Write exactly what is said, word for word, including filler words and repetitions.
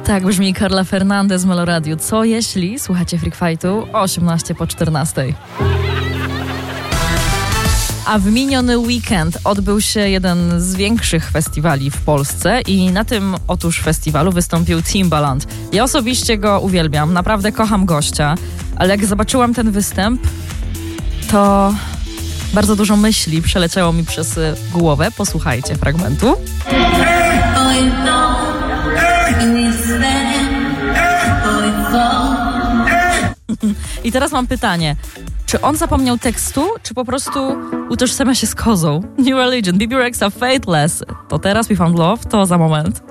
Tak brzmi Carla Fernandez z Meloradiu. Co jeśli słuchacie Freak Fightu osiemnaście po czternastej? A w miniony weekend odbył się jeden z większych festiwali w Polsce i na tym otóż festiwalu wystąpił Timbaland. Ja osobiście go uwielbiam, naprawdę kocham gościa, ale jak zobaczyłam ten występ, to bardzo dużo myśli przeleciało mi przez głowę. Posłuchajcie fragmentu. I teraz mam pytanie. Czy on zapomniał tekstu, czy po prostu utożsamia się z kozą? New Religion, B B Rexa, Faithless. To teraz We Found Love, to za moment.